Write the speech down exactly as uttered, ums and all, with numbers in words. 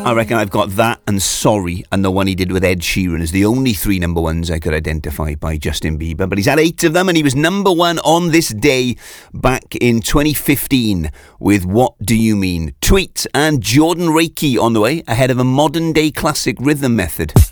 I reckon I've got that and Sorry and the one he did with Ed Sheeran as the only three number ones I could identify by Justin Bieber. But he's had eight of them and he was number one on this day back in twenty fifteen with What Do You Mean? Tweet and Jordan Reiki on the way ahead of a modern day classic Rhythm Method.